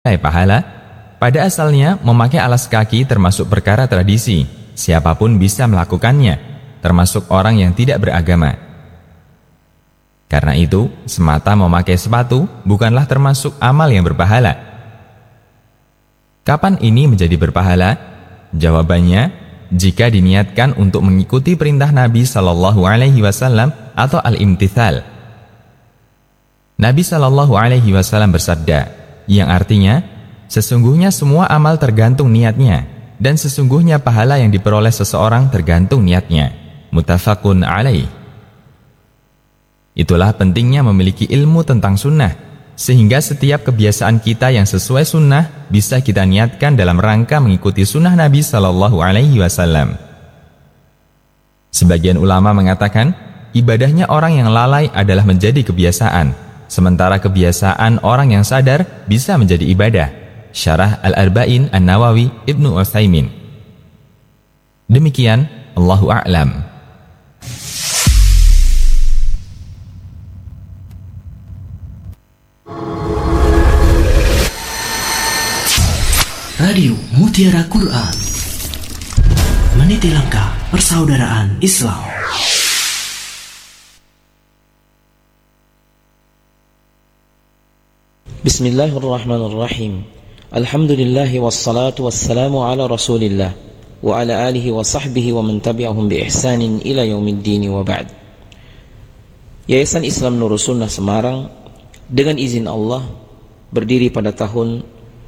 pahala. Pada asalnya, memakai alas kaki termasuk perkara tradisi. Siapapun bisa melakukannya, termasuk orang yang tidak beragama. Karena itu, semata memakai sepatu bukanlah termasuk amal yang berpahala. Kapan ini menjadi berpahala? Jawabannya, jika diniatkan untuk mengikuti perintah Nabi Shallallahu Alaihi Wasallam atau al-imtithal. Nabi Shallallahu Alaihi Wasallam bersabda, yang artinya, sesungguhnya semua amal tergantung niatnya, dan sesungguhnya pahala yang diperoleh seseorang tergantung niatnya. Muttafaqun alaih. Itulah pentingnya memiliki ilmu tentang sunnah, sehingga setiap kebiasaan kita yang sesuai sunnah bisa kita niatkan dalam rangka mengikuti sunnah Nabi Shallallahu Alaihi Wasallam. Sebagian ulama mengatakan, ibadahnya orang yang lalai adalah menjadi kebiasaan, sementara kebiasaan orang yang sadar bisa menjadi ibadah. Syarah Al-Arba'in An-Nawawi Ibnu Utsaimin. Demikian, Allahu a'lam. Radio Mutiara Quran, meniti langkah persaudaraan Islam. Bismillahirrahmanirrahim. Alhamdulillahi wassalatu wassalamu ala rasulillah wa ala alihi wa sahbihi wa man tabi'ahum bi ihsanin ila yaumiddin wa ba'd. Yayasan Islam Nurul Sunnah Semarang dengan izin Allah berdiri pada tahun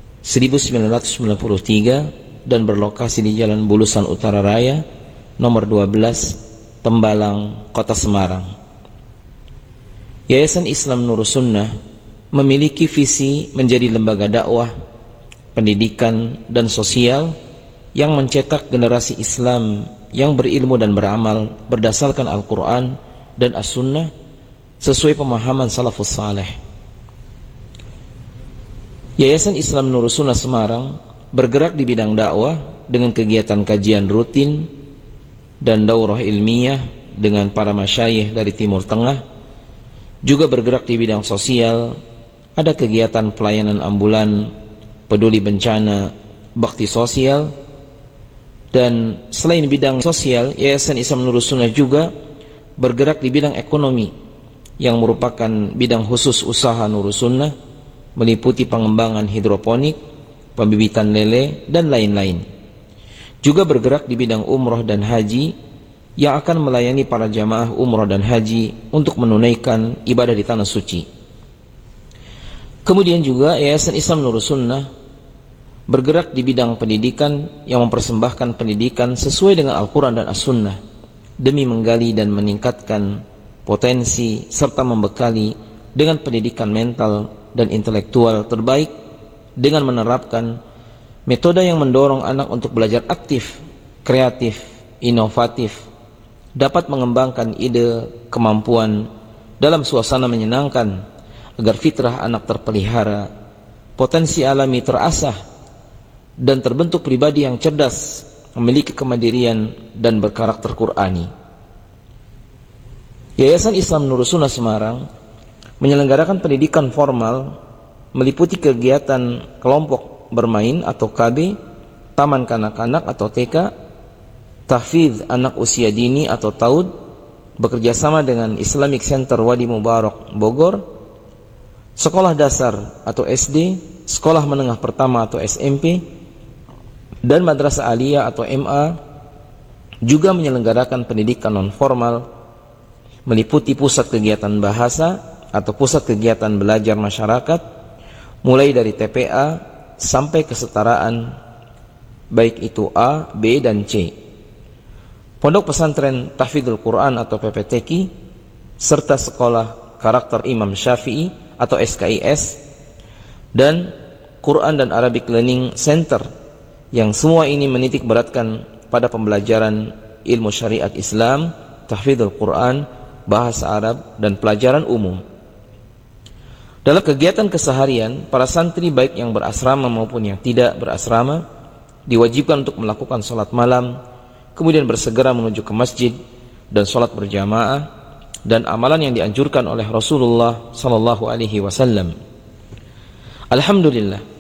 1993 dan berlokasi di Jalan Bulusan Utara Raya nomor 12 Tembalang, Kota Semarang. Yayasan Islam Nurul Sunnah memiliki visi menjadi lembaga dakwah, pendidikan, dan sosial yang mencetak generasi Islam yang berilmu dan beramal berdasarkan Al-Quran dan As-Sunnah sesuai pemahaman salafus saleh. Yayasan Islam Nurul Sunnah Semarang bergerak di bidang dakwah dengan kegiatan kajian rutin dan daurah ilmiah dengan para masyayikh dari Timur Tengah, juga bergerak di bidang sosial, ada kegiatan pelayanan ambulan, peduli bencana, bakti sosial, dan selain bidang sosial, Yayasan Islam Nurul Sunnah juga bergerak di bidang ekonomi yang merupakan bidang khusus usaha Nurul Sunnah, meliputi pengembangan hidroponik, pembibitan lele, dan lain-lain. Juga bergerak di bidang umroh dan haji yang akan melayani para jamaah umroh dan haji untuk menunaikan ibadah di tanah suci. Kemudian juga Yayasan Islam Nurul Sunnah bergerak di bidang pendidikan yang mempersembahkan pendidikan sesuai dengan Al-Quran dan As-Sunnah demi menggali dan meningkatkan potensi serta membekali dengan pendidikan mental dan intelektual terbaik dengan menerapkan metode yang mendorong anak untuk belajar aktif, kreatif, inovatif, dapat mengembangkan ide, kemampuan dalam suasana menyenangkan agar fitrah anak terpelihara, potensi alami terasah, dan terbentuk pribadi yang cerdas, memiliki kemandirian dan berkarakter Qur'ani. Yayasan Islam Nurul Sunnah Semarang menyelenggarakan pendidikan formal meliputi kegiatan kelompok bermain atau KB, taman kanak-kanak atau TK, tahfidz anak usia dini atau TAUD, bekerjasama dengan Islamic Center Wadi Mubarak Bogor, sekolah dasar atau SD, sekolah menengah pertama atau SMP, dan madrasah aliyah atau MA, juga menyelenggarakan pendidikan non-formal meliputi pusat kegiatan bahasa atau pusat kegiatan belajar masyarakat, mulai dari TPA sampai kesetaraan, baik itu A, B, dan C, pondok pesantren Tahfidzul Quran atau PPTQ, serta sekolah karakter Imam Syafi'i atau SKIS, dan Quran dan Arabic Learning Center, yang semua ini menitik beratkan pada pembelajaran ilmu syariat Islam, tahfidzul Quran, bahasa Arab, dan pelajaran umum. Dalam kegiatan keseharian, para santri baik yang berasrama maupun yang tidak berasrama diwajibkan untuk melakukan sholat malam, kemudian bersegera menuju ke masjid dan sholat berjamaah, dan amalan yang dianjurkan oleh Rasulullah sallallahu alaihi wasallam. Alhamdulillah,